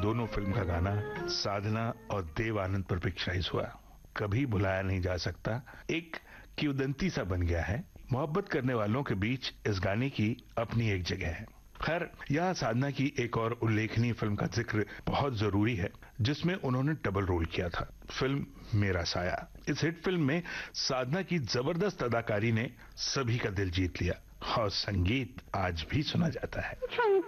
दोनों फिल्म का गाना साधना और देव आनंद पर पिक्चराइज हुआ। कभी भुलाया नहीं जा सकता, एक किंवदंती सा बन गया है। मोहब्बत करने वालों के बीच इस गाने की अपनी एक जगह है। खैर, यहाँ साधना की एक और उल्लेखनीय फिल्म का जिक्र बहुत जरूरी है, जिसमें उन्होंने डबल रोल किया था, फिल्म मेरा साया। इस हिट फिल्म में साधना की जबरदस्त अदाकारी ने सभी का दिल जीत लिया और संगीत आज भी सुना जाता है।